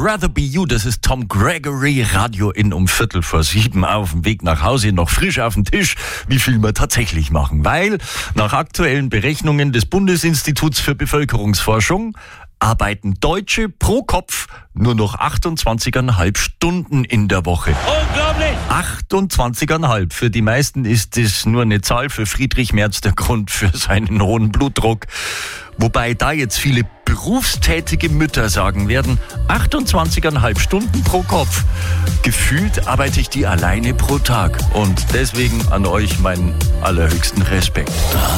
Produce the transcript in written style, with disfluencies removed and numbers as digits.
Rather Be You, das ist Tom Gregory, Radio in um 6:15 auf dem Weg nach Hause, noch frisch auf dem Tisch, wie viel wir tatsächlich machen. Weil nach aktuellen Berechnungen des Bundesinstituts für Bevölkerungsforschung arbeiten Deutsche pro Kopf nur noch 28,5 Stunden in der Woche. Unglaublich! 28,5. Für die meisten ist es nur eine Zahl, für Friedrich Merz der Grund für seinen hohen Blutdruck. Wobei da jetzt viele berufstätige Mütter sagen werden, 28,5 Stunden pro Kopf. Gefühlt arbeite ich die alleine pro Tag. Und deswegen an euch meinen allerhöchsten Respekt.